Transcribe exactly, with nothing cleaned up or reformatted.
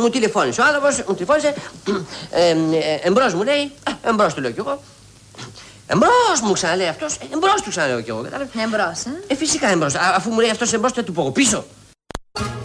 μου τηλεφώνησε ο άνθρωπος, μου τηλεφώνησε. Ε, ε, εμπρός μου λέει, εμπρός του λέω κι εγώ. Εμπρός μου ξαναλέει αυτός, εμπρός του ξαναλέω κι εγώ. Εμπρός, ε. Ε, φυσικά εμπρός. Αφού μου λέει αυτός εμπρός, θα του πω πίσω.